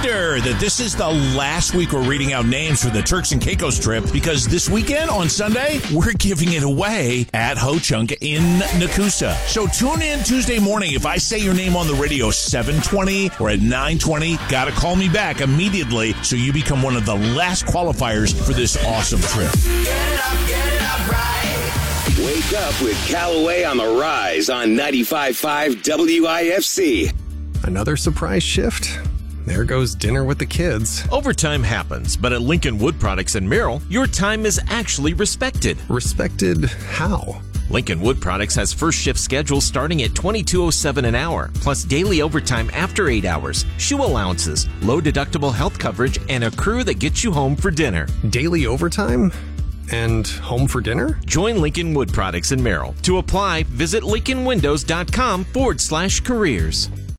reminder that this is the last week we're reading out names for the Turks and Caicos trip because this weekend on Sunday, we're giving it away at Ho Chunk in Nakusa. So tune in Tuesday morning. If I say your name on the radio 7:20 or at 9:20, gotta call me back immediately so you become one of the last qualifiers for this awesome trip. Get up, right. Wake up with Callaway on the Rise on 95.5 WIFC. Another surprise shift? There goes dinner with the kids. Overtime happens, but at Lincoln Wood Products in Merrill, your time is actually respected. Respected how? Lincoln Wood Products has first shift schedules starting at $22.07 an hour, plus daily overtime after 8 hours, shoe allowances, low deductible health coverage, and a crew that gets you home for dinner. Daily overtime? And home for dinner? Join Lincoln Wood Products in Merrill. To apply, visit LincolnWindows.com/careers.